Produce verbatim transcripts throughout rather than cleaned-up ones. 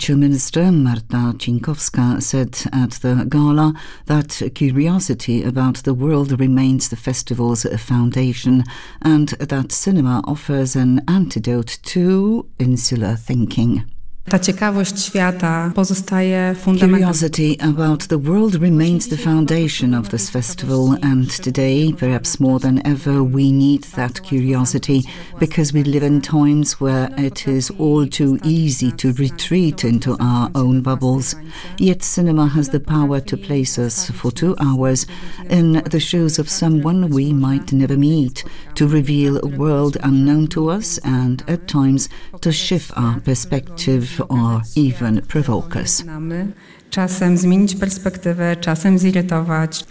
Culture Minister Marta Cienkowska said at the gala that curiosity about the world remains the festival's foundation and that cinema offers an antidote to insular thinking. Ta ciekawość świata pozostaje fundamentem. Curiosity about the world remains the foundation of this festival, and today, perhaps more than ever, we need that curiosity because we live in times where it is all too easy to retreat into our own bubbles. Yet cinema has the power to place us for two hours in the shoes of someone we might never meet, to reveal a world unknown to us and, at times, to shift our perspective or even provoke us. Czasem zmienić perspektywę, czasem zirytować.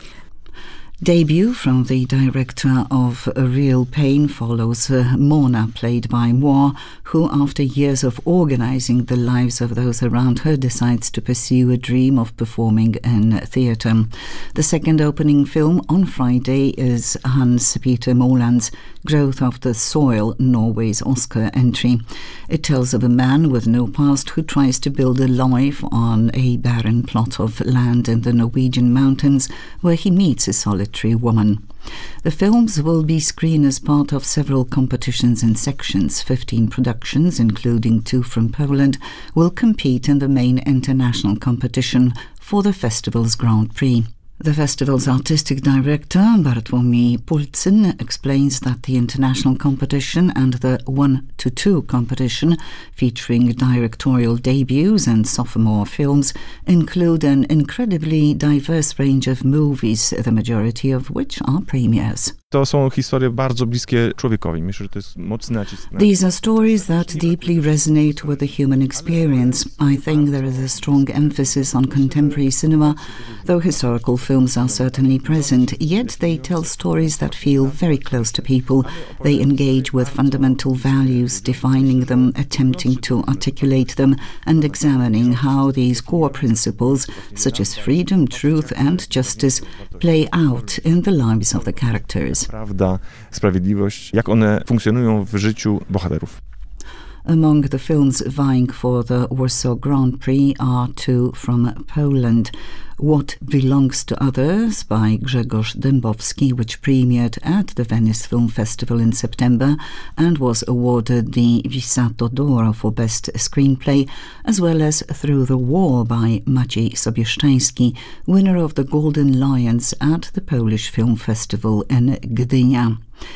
Debut from the director of A Real Pain follows uh, Mona, played by Moore, who after years of organising the lives of those around her decides to pursue a dream of performing in theatre. The second opening film on Friday is Hans-Peter Moland's Growth of the Soil, Norway's Oscar entry. It tells of a man with no past who tries to build a life on a barren plot of land in the Norwegian mountains where he meets a solitary woman. The films will be screened as part of several competitions and sections. Fifteen productions, including two from Poland, will compete in the main international competition for the festival's Grand Prix. The festival's artistic director, Bartłomiej Pulcyn, explains that the international competition and the one to two competition, featuring directorial debuts and sophomore films, include an incredibly diverse range of movies, the majority of which are premieres. To są historie bardzo bliskie człowiekowi. Myślę, że to jest mocny nacisk. These are stories that deeply resonate with the human experience. I think there is a strong emphasis on contemporary cinema, though historical films are certainly present, yet they tell stories that feel very close to people. They engage with fundamental values, defining them, attempting to articulate them, and examining how these core principles, such as freedom, truth, and justice, play out in the lives of the characters. Prawda, sprawiedliwość, jak one funkcjonują w życiu bohaterów. Among the films vying for the Warsaw Grand Prix are two from Poland. What Belongs to Others by Grzegorz Dębowski, which premiered at the Venice Film Festival in September and was awarded the Visato d'Oro for Best Screenplay, as well as Through the War by Maciej Sobieszczański, winner of the Golden Lions at the Polish Film Festival in Gdynia.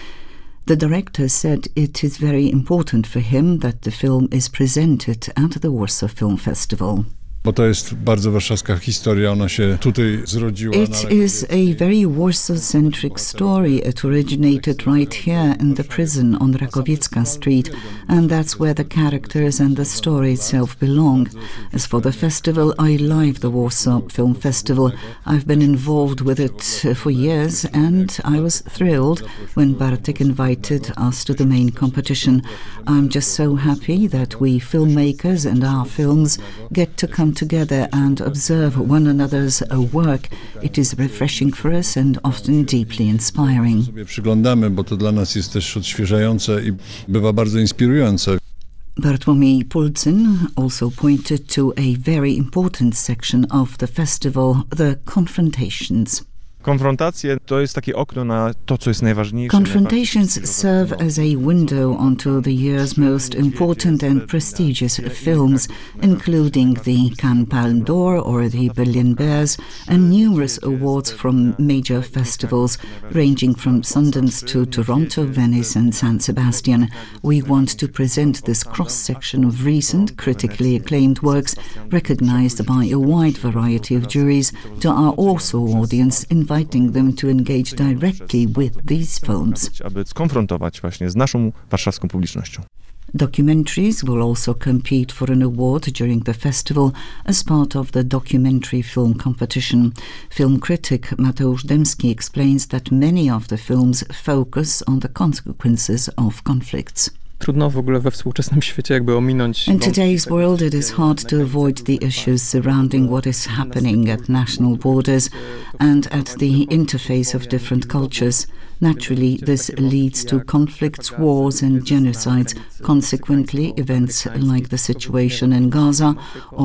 The director said it is very important for him that the film is presented at the Warsaw Film Festival. Bo to jest bardzo warszawska historia, ona się tutaj zrodziła. It is a very Warsaw-centric story. It originated right here in the prison on Rakowiecka Street, and that's where the characters and the story itself belong. As for the festival, I love the Warsaw Film Festival. I've been involved with it for years, and I was thrilled when Bartek invited us to the main competition. I'm just so happy that we filmmakers and our films get to come together and observe one another's work. It is refreshing for us and often deeply inspiring. Sobie przyglądamy, bo to dla nas jest też odświeżające i bywa bardzo inspirujące. Bartłomiej Pulcyn also pointed to a very important section of the festival, the confrontations. Konfrontacje to jest takie okno na to, co jest najważniejsze. Confrontations serve as a window onto the year's most important and prestigious films, including the Cannes Palme d'Or or the Berlin Bears, and numerous awards from major festivals, ranging from Sundance to Toronto, Venice and San Sebastian. We want to present this cross-section of recent, critically acclaimed works, recognized by a wide variety of juries, to our Warsaw audience, inviting them to engage directly with these films. Aby skonfrontować właśnie z naszą warszawską publicznością. Documentaries will also compete for an award during the festival as part of the documentary film competition. Film critic Mateusz Dębski explains that many of the films focus on the consequences of conflicts. Trudno w ogóle we współczesnym świecie jakby ominąć. In today's world, it is hard to avoid the issues surrounding what is happening at national borders and at the interface of different cultures. Naturally, this leads to conflicts, wars and genocides. Consequently, events like the situation in Gaza or